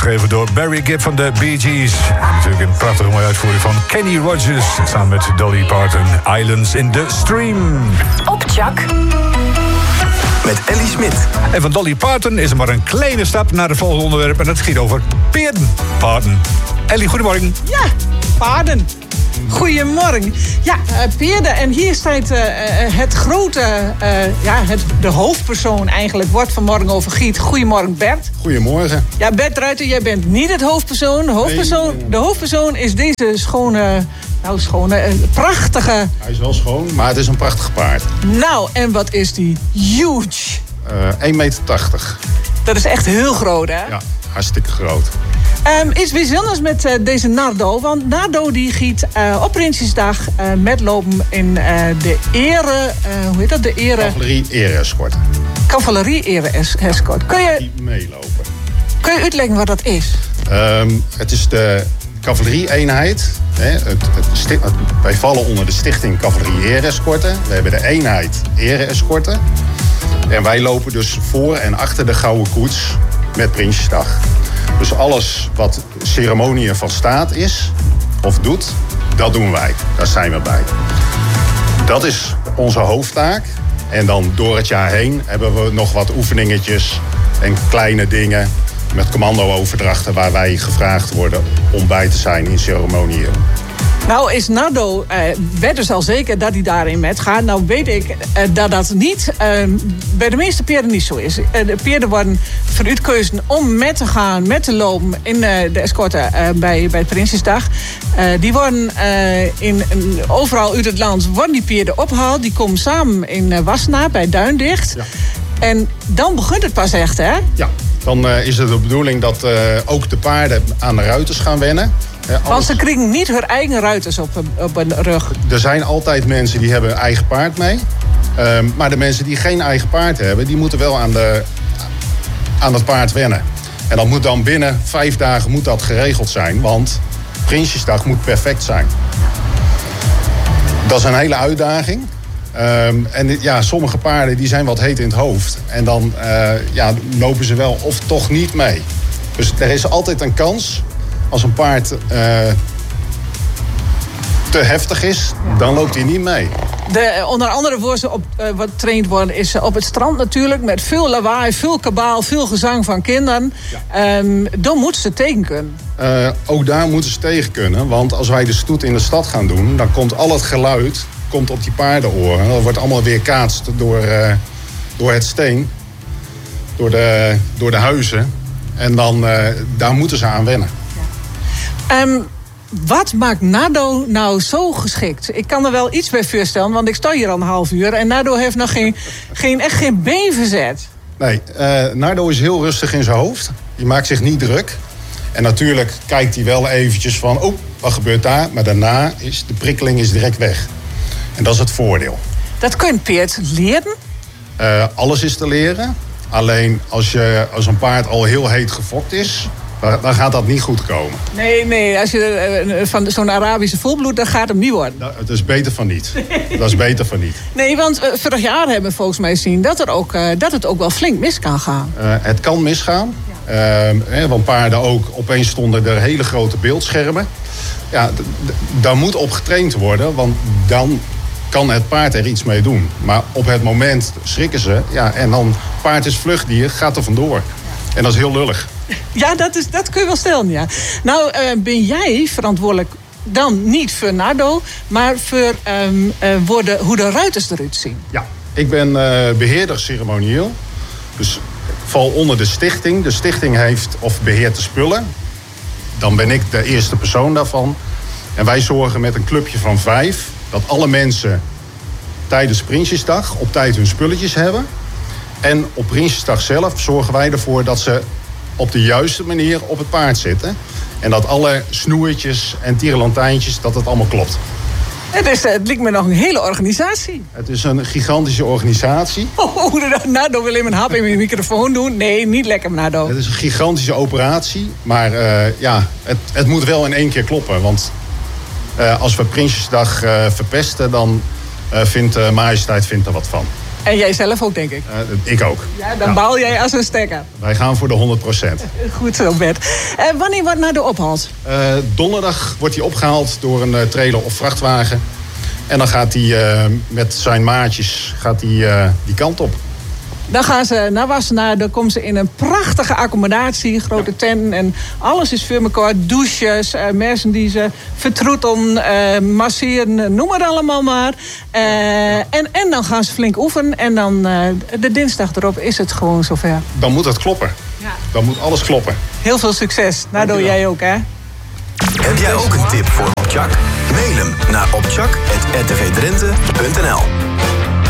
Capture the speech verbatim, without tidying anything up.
geschreven door Barry Gibb van de Bee Gees. En natuurlijk een prachtige mooie uitvoering van Kenny Rogers. Samen met Dolly Parton, Islands in the Stream. Op Chak. Met Ellie Smit. En van Dolly Parton is er maar een kleine stap naar het volgende onderwerp. En dat gaat over paardenpaarden. Ellie, goedemorgen. Ja, paarden. Goedemorgen. Ja, uh, paarden. En hier staat uh, het grote, uh, ja, het, de hoofdpersoon eigenlijk, wordt vanmorgen overgiet. Goedemorgen, Bert. Goedemorgen. Ja, Bert Ruiter, jij bent niet het hoofdpersoon. De hoofdpersoon, nee, nee, nee. De hoofdpersoon is deze schone, nou schone, uh, prachtige... Hij is wel schoon, maar het is een prachtig paard. Nou, en wat is die huge? Uh, één meter tachtig. Dat is echt heel groot, hè? Ja, hartstikke groot. Um, iets bijzonders met uh, deze Nardo. Want Nardo die giet uh, op Prinsjesdag uh, met lopen in uh, de ere... Uh, hoe heet dat? De ere... Cavalerie ere-escort. Cavalerie ere-escort. Kun je... Die meelopen. Kun je uitleggen wat dat is? Um, het is de cavalerie-eenheid. Hè, het, het sti- het, wij vallen onder de stichting Cavalerie ere-escorten. We hebben de eenheid ere-escorten. En wij lopen dus voor en achter de gouden koets met Prinsjesdag. Dus alles wat ceremonieën van staat is of doet, dat doen wij. Daar zijn we bij. Dat is onze hoofdtaak. En dan door het jaar heen hebben we nog wat oefeningetjes en kleine dingen met commando-overdrachten waar wij gevraagd worden om bij te zijn in ceremonieën. Nou is Nardo, uh, weet dus al zeker dat hij daarin met gaat. Nou weet ik uh, dat dat niet uh, bij de meeste paarden niet zo is. Uh, de paarden worden vooruitgekozen om met te gaan, met te lopen in uh, de escorte uh, bij, bij Prinsjesdag. Uh, die worden uh, in, in, overal uit het land worden die paarden opgehaald. Die komen samen in uh, Wassenaar bij Duindicht. Ja. En dan begint het pas echt, hè? Ja, dan uh, is het de bedoeling dat uh, ook de paarden aan de ruiters gaan wennen. Ja, alles... Want ze krijgen niet hun eigen ruiters op, op hun rug. Er zijn altijd mensen die hebben een eigen paard mee. Um, maar de mensen die geen eigen paard hebben, die moeten wel aan, de, aan het paard wennen. En dat moet dan binnen vijf dagen moet dat geregeld zijn. Want Prinsjesdag moet perfect zijn. Dat is een hele uitdaging. Um, en ja, sommige paarden die zijn wat heet in het hoofd. En dan uh, ja, lopen ze wel of toch niet mee. Dus er is altijd een kans. Als een paard uh, te heftig is, dan loopt hij niet mee. De, onder andere voor ze op, uh, wat getraind worden is op het strand natuurlijk. Met veel lawaai, veel kabaal, veel gezang van kinderen. Ja. Um, dan moeten ze tegen kunnen. Uh, ook daar moeten ze tegen kunnen. Want als wij de stoet in de stad gaan doen, dan komt al het geluid komt op die paardenoren. Dat wordt allemaal weerkaatst door, uh, door het steen. Door de, door de huizen. En dan, uh, daar moeten ze aan wennen. Um, wat maakt Nardo nou zo geschikt? Ik kan er wel iets bij voorstellen, want ik sta hier al een half uur. En Nardo heeft nog geen, geen, echt geen been verzet. Nee, uh, Nardo is heel rustig in zijn hoofd. Die maakt zich niet druk. En natuurlijk kijkt hij wel eventjes van, oh, wat gebeurt daar? Maar daarna is de prikkeling is direct weg. En dat is het voordeel. Dat kun je een paard leren? Uh, alles is te leren. Alleen als, je, als een paard al heel heet gefokt is, dan gaat dat niet goed komen. Nee, nee, als je uh, van zo'n Arabische volbloed, dan gaat het niet worden. Dat, het is beter van niet. Dat is beter van niet. Nee, want uh, vorig jaar hebben we volgens mij gezien dat, er ook, uh, dat het ook wel flink mis kan gaan. Uh, het kan misgaan. Ja. Uh, want paarden ook, opeens stonden er hele grote beeldschermen. Ja, d- d- daar moet op getraind worden, want dan kan het paard er iets mee doen. Maar op het moment schrikken ze, ja, en dan paard is vluchtdier, gaat er vandoor. En dat is heel lullig. Ja, dat, is, dat kun je wel stellen, ja. Nou, uh, ben jij verantwoordelijk dan niet voor Nardo, maar voor um, uh, voor de, hoe de ruiters eruit zien? Ja, ik ben uh, beheerder ceremonieel. Dus ik val onder de stichting. De stichting heeft of beheert de spullen. Dan ben ik de eerste persoon daarvan. En wij zorgen met een clubje van vijf dat alle mensen tijdens Prinsjesdag op tijd hun spulletjes hebben. En op Prinsjesdag zelf zorgen wij ervoor dat ze op de juiste manier op het paard zitten. En dat alle snoertjes en tierenlantijntjes, dat het allemaal klopt. Het, is, het lijkt me nog een hele organisatie. Het is een gigantische organisatie. Oh, oh Nardo wil even een hap in mijn microfoon doen. Nee, niet lekker, Nardo. Het is een gigantische operatie. Maar uh, ja, het, het moet wel in één keer kloppen. Want uh, als we Prinsjesdag uh, verpesten, dan uh, vindt uh, majesteit vindt er wat van. En jij zelf ook, denk ik. Uh, ik ook. Ja, dan ja. baal jij als een stekker. Wij gaan voor de honderd procent. Goed zo, Bert. Uh, wanneer wordt nou de ophaalt? Uh, donderdag wordt hij opgehaald door een uh, trailer of vrachtwagen. En dan gaat hij uh, met zijn maatjes gaat hij, uh, die kant op. Dan gaan ze naar Wassenaar, dan komen ze in een prachtige accommodatie, grote tent en alles is voor elkaar. Douches, uh, mensen die ze vertroetelen, uh, masseren, noem het allemaal maar. Uh, en, en dan gaan ze flink oefenen en dan uh, de dinsdag erop is het gewoon zover. Dan moet het kloppen. Ja. Dan moet alles kloppen. Heel veel succes. Nou, doe jij ook, hè? Heb jij ook een tip voor Opchak? Mail hem naar opchak apenstaartje r t v drenthe punt n l.